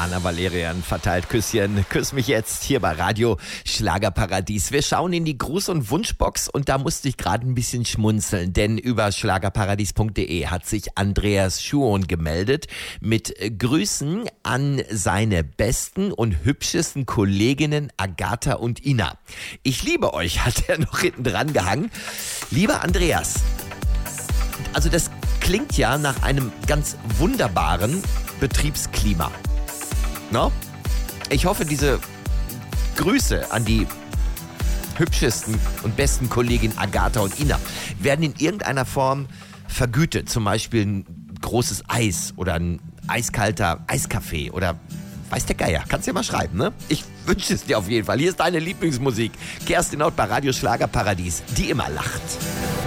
Anna Valerian verteilt Küsschen. Küss mich jetzt hier bei Radio Schlagerparadies. Wir schauen in die Gruß- und Wunschbox und da musste ich gerade ein bisschen schmunzeln, denn über schlagerparadies.de hat sich Andreas Schuon gemeldet mit Grüßen an seine besten und hübschesten Kolleginnen Agatha und Ina. Ich liebe euch, hat er noch hinten dran gehangen. Lieber Andreas, also das klingt ja nach einem ganz wunderbaren Betriebsklima. No? Ich hoffe, diese Grüße an die hübschesten und besten Kolleginnen Agatha und Ina werden in irgendeiner Form vergütet. Zum Beispiel ein großes Eis oder ein eiskalter Eiskaffee oder weiß der Geier. Kannst dir mal schreiben, ne? Ich wünsche es dir auf jeden Fall. Hier ist deine Lieblingsmusik. Kerstin Ott bei Radio Schlagerparadies, die immer lacht.